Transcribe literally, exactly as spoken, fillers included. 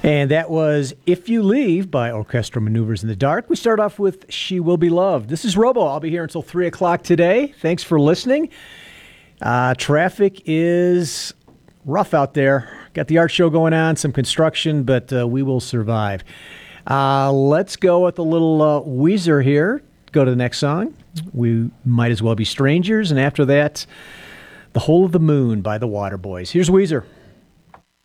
And that was If You Leave by Orchestral Maneuvers in the Dark. We start off with She Will Be Loved. This is Robo. I'll be here until three o'clock today. Thanks for listening. Uh, traffic is rough out there. Got the art show going on, some construction, but uh, we will survive. Uh, let's go with a little uh, Weezer here. Go to the next song. We Might As Well Be Strangers. And after that, The Whole of the Moon by the Waterboys. Here's Weezer.